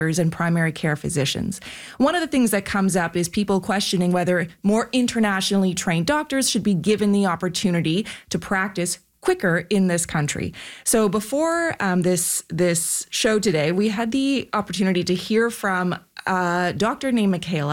and primary care physicians. One of the things that comes up is people questioning whether more internationally trained doctors should be given the opportunity to practice quicker in this country. So before this show today, we had the opportunity to hear from a doctor named Michaela.